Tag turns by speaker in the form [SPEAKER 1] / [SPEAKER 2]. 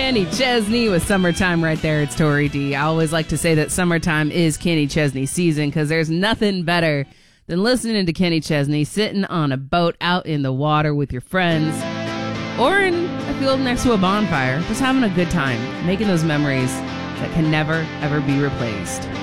[SPEAKER 1] Kenny Chesney with Summertime right there. It's Tori D. I always like to say that summertime is Kenny Chesney season because there's nothing better than listening to Kenny Chesney sitting on a boat out in the water with your friends or in a field next to a bonfire, just having a good time, making those memories that can never, ever be replaced.